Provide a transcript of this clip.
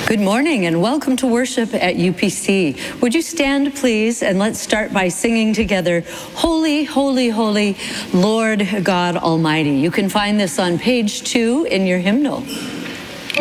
Good morning and welcome to worship at UPC. Would you stand, please, and let's start by singing together, Holy, Holy, Holy, Lord God Almighty. You can find this on page 2 in your hymnal.